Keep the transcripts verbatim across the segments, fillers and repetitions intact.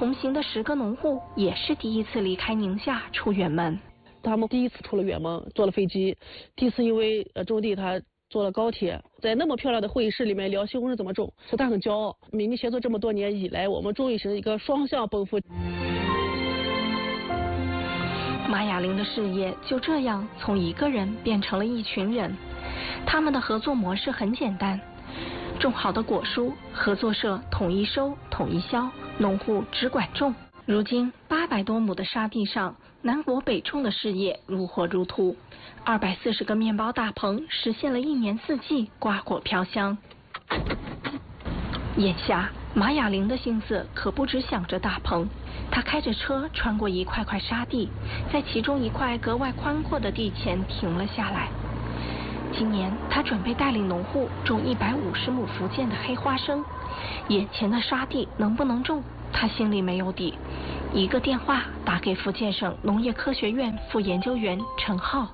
同行的十个农户也是第一次离开宁夏出远门。 他们第一次出了远门，坐了飞机，第一次因为呃种地，他坐了高铁，在那么漂亮的会议室里面聊西红柿怎么种，是他很骄傲。民间协作这么多年以来，我们终于是一个双向奔赴。 马雅玲的事业就这样从一个人变成了一群人。他们的合作模式很简单，种好的果蔬，合作社统一收、统一销，农户只管种。如今八百多亩的沙地上，南国北种的事业如火如荼。二百四十个面包大棚实现了一年四季瓜果飘香。眼下马雅玲的心思可不只想着大棚，她开着车穿过一块块沙地，在其中一块格外宽阔的地前停了下来。今年她准备带领农户种一百五十亩福建的黑花生，眼前的沙地能不能种，她心里没有底。一个电话打给福建省农业科学院副研究员陈浩。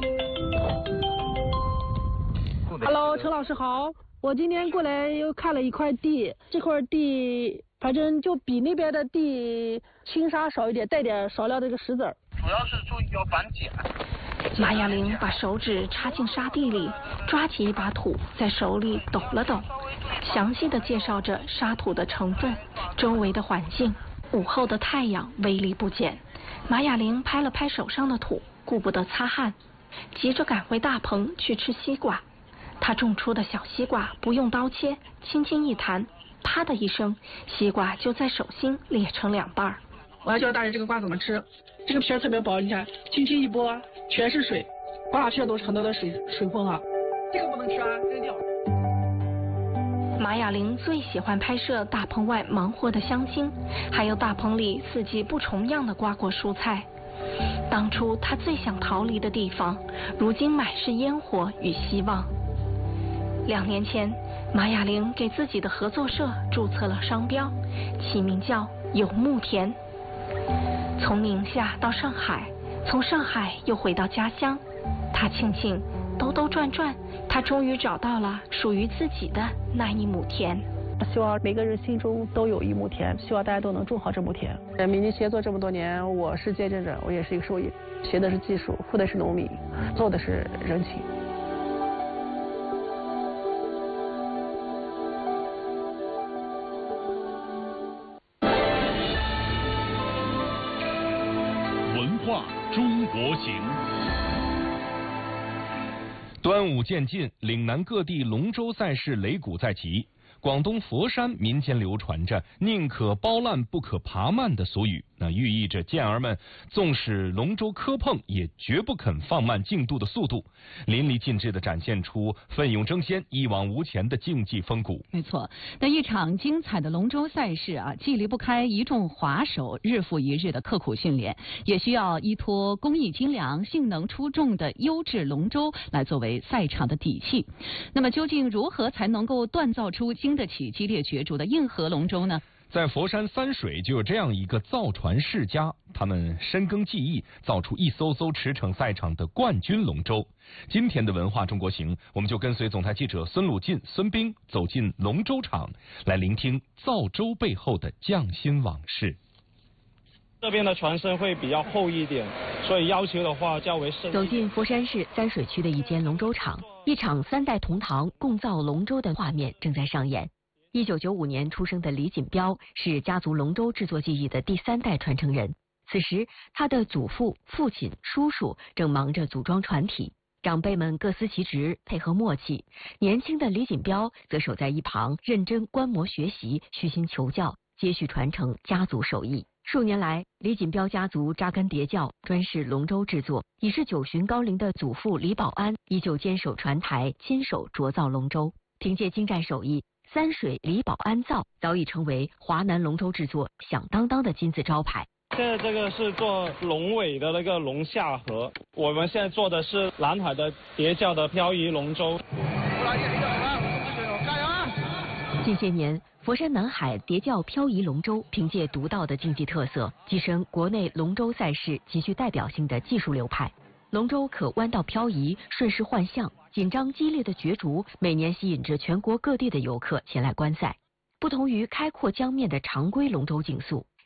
Hello， 陈老师好，我今天过来又看了一块地，这块地反正就比那边的地轻沙少一点，带点少量这个石子儿。 主要是注意要防碱。 马雅玲把手指插进沙地里，抓起一把土，在手里抖了抖，详细的介绍着沙土的成分、周围的环境。午后的太阳威力不减，马雅玲拍了拍手上的土，顾不得擦汗，急着赶回大棚去吃西瓜。她种出的小西瓜不用刀切，轻轻一弹，啪的一声，西瓜就在手心裂成两半。 我要教大人这个瓜怎么吃，这个皮儿特别薄，你看，轻轻一拨，全是水，刮下去都是很多的水水分啊。这个不能吃啊，扔掉。 马雅玲最喜欢拍摄大棚外忙活的乡亲，还有大棚里四季不重样的瓜果蔬菜。当初她最想逃离的地方，如今满是烟火与希望。两年前，马雅玲给自己的合作社注册了商标，起名叫有牧田。从宁夏到上海，从上海又回到家乡，她庆幸兜兜转转，她终于找到了属于自己的那一亩田。 希望每个人心中都有一亩田，希望大家都能种好这亩田。民间协作这么多年，我是见证者，我也是一个受益，学的是技术，护的是农民，做的是人情。 文化中国行。端午渐近，岭南各地龙舟赛事擂鼓在即。广东佛山民间流传着“宁可包烂，不可扒慢”的俗语，那寓意着健儿们纵使龙舟磕碰，也绝不肯放慢竞渡的速度，淋漓尽致地展现出奋勇争先、一往无前的竞技风骨。 没错，那一场精彩的龙舟赛事啊，既离不开一众滑手日复一日的刻苦训练，也需要依托工艺精良、性能出众的优质龙舟来作为赛场的底气。那么，究竟如何才能够锻造出经得起激烈角逐的硬核龙舟呢？ 在佛山三水就有这样一个造船世家，他们深耕技艺，造出一艘艘驰骋赛场的冠军龙舟。今天的文化中国行，我们就跟随总台记者孙鲁进、孙兵走进龙舟场，来聆听造舟背后的匠心往事。 这边的船身会比较厚一点，所以要求的话较为深。 走进佛山市三水区的一间龙舟厂，一场三代同堂共造龙舟的画面正在上演。一九九五年出生的李锦标是家族龙舟制作技艺的第三代传承人。此时，他的祖父、父亲、叔叔正忙着组装船体，长辈们各司其职，配合默契。年轻的李锦标则守在一旁，认真观摩学习，虚心求教，接续传承家族手艺。数年来，李锦标家族扎根叠教，专事龙舟制作。已是九旬高龄的祖父李保安依旧坚守船台，亲手琢造龙舟。凭借精湛手艺，三水李保安造早已成为华南龙舟制作响当当的金字招牌。 现在这个是做龙尾的那个龙下河，我们现在做的是南海的叠教的漂移龙舟。 近些年，佛山南海叠教漂移龙舟凭借独到的竞技特色，跻身国内龙舟赛事极具代表性的技术流派。龙舟可弯道漂移，顺势换向，紧张激烈的角逐每年吸引着全国各地的游客前来观赛。不同于开阔江面的常规龙舟竞速，